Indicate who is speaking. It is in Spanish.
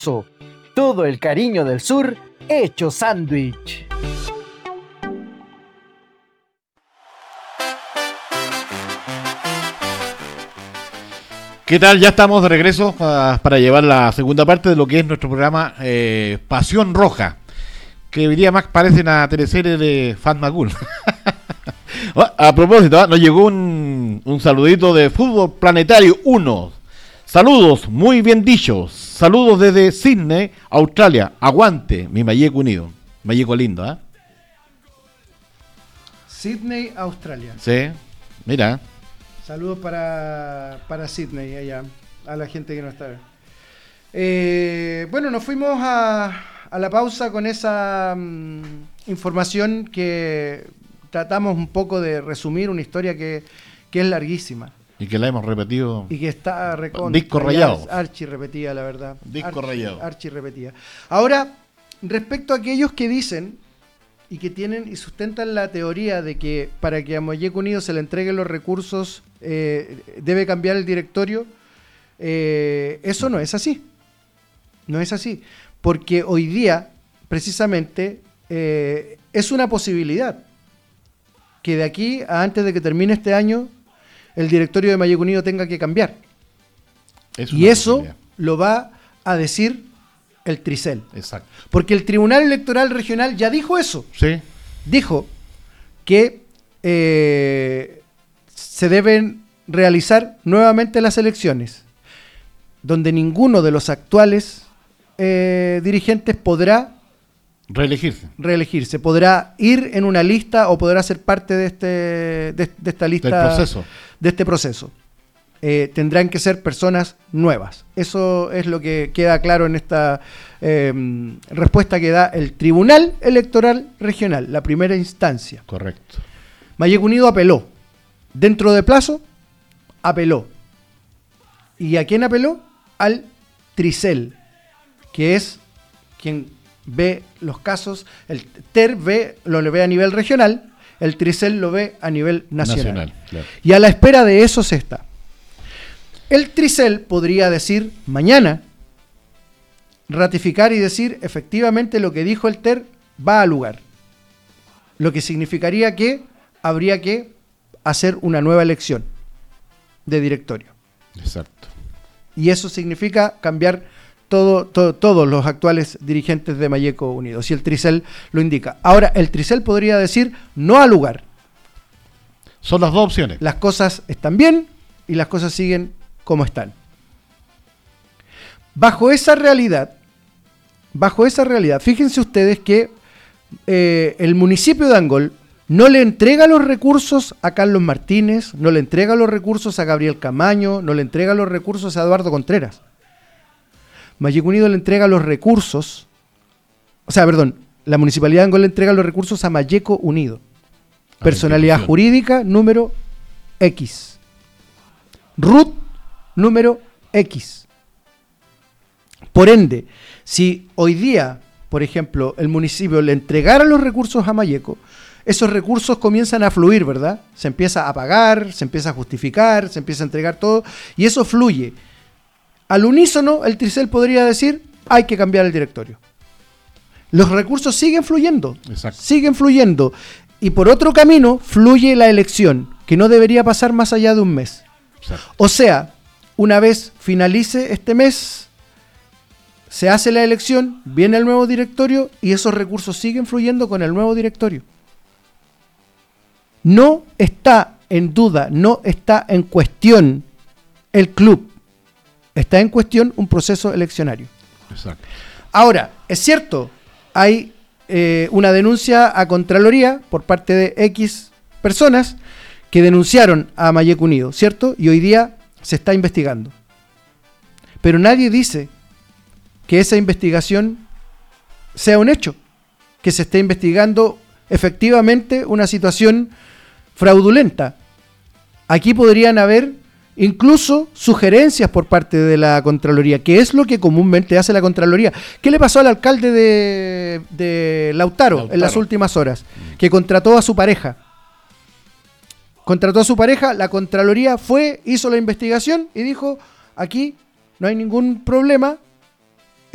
Speaker 1: Todo el cariño del sur hecho sándwich.
Speaker 2: ¿Qué tal? Ya estamos de regreso para llevar la segunda parte de lo que es nuestro programa Pasión Roja, que hoy día más parece una teleserie de Fatmagul. A propósito, nos llegó un saludito de Fútbol Planetario 1. Saludos, muy bien dichos. Saludos desde Sydney, Australia. Aguante, mi Malleco unido. Malleco lindo, ¿ah?
Speaker 3: Sydney, Australia.
Speaker 2: Sí, mira.
Speaker 3: Saludos para Sydney, allá, a la gente que no está. Bueno, nos fuimos a la pausa con esa información que tratamos un poco de resumir, una historia que es larguísima.
Speaker 2: Y que la hemos repetido.
Speaker 3: Y que está
Speaker 2: disco rayado.
Speaker 3: Archi repetida, la verdad.
Speaker 2: Disco rayado.
Speaker 3: Archi repetida. Ahora, respecto a aquellos que dicen y que tienen y sustentan la teoría de que para que a Malleco Unido se le entreguen los recursos debe cambiar el directorio, eso no es así. No es así. Porque hoy día, precisamente, es una posibilidad que de aquí a antes de que termine este año el directorio de Malleco Unido tenga que cambiar. Y eso lo va a decir el Tricel.
Speaker 2: Exacto.
Speaker 3: Porque el Tribunal Electoral Regional ya dijo eso.
Speaker 2: Sí.
Speaker 3: Dijo que se deben realizar nuevamente las elecciones, donde ninguno de los actuales dirigentes podrá reelegirse, podrá ir en una lista o podrá ser parte de esta lista, de este proceso. Tendrán que ser personas nuevas. Eso es lo que queda claro en esta respuesta que da el Tribunal Electoral Regional, la primera instancia.
Speaker 2: Correcto.
Speaker 3: Malleco Unido apeló. Dentro de plazo, apeló. ¿Y a quién apeló? Al Tricel, que es quien ve los casos. El TER lo ve a nivel regional, el Tricel lo ve a nivel nacional. Claro. Y a la espera de eso se está. El Tricel podría decir mañana, ratificar y decir efectivamente lo que dijo el TER va a lugar. Lo que significaría que habría que hacer una nueva elección de directorio.
Speaker 2: Exacto.
Speaker 3: Y eso significa cambiar todos los actuales dirigentes de Malleco Unido, si el Tricel lo indica. Ahora, el Tricel podría decir no al lugar.
Speaker 2: Son las dos opciones.
Speaker 3: Las cosas están bien y las cosas siguen como están. Bajo esa realidad, fíjense ustedes que el municipio de Angol no le entrega los recursos a Carlos Martínez, no le entrega los recursos a Gabriel Camaño, no le entrega los recursos a Eduardo Contreras. Malleco Unido le entrega los recursos, la Municipalidad de Angol le entrega los recursos a Malleco Unido. Personalidad jurídica número X. RUT número X. Por ende, si hoy día, por ejemplo, el municipio le entregara los recursos a Malleco, esos recursos comienzan a fluir, ¿verdad? Se empieza a pagar, se empieza a justificar, se empieza a entregar todo, y eso fluye. Al unísono, el Tricel podría decir, hay que cambiar el directorio. Los recursos siguen fluyendo.
Speaker 2: Exacto.
Speaker 3: Siguen fluyendo. Y por otro camino, fluye la elección, que no debería pasar más allá de un mes.
Speaker 2: Exacto.
Speaker 3: O sea, una vez finalice este mes, se hace la elección, viene el nuevo directorio y esos recursos siguen fluyendo con el nuevo directorio. No está en duda, no está en cuestión el club. Está en cuestión un proceso eleccionario.
Speaker 2: Exacto.
Speaker 3: Ahora, es cierto, hay una denuncia a Contraloría por parte de X personas que denunciaron a Malleco Unido, ¿cierto? Y hoy día se está investigando. Pero nadie dice que esa investigación sea un hecho, que se esté investigando efectivamente una situación fraudulenta. Aquí podrían haber incluso sugerencias por parte de la Contraloría, que es lo que comúnmente hace la Contraloría. ¿Qué le pasó al alcalde de Lautaro en las últimas horas? Que contrató a su pareja. La Contraloría hizo la investigación y dijo, aquí no hay ningún problema,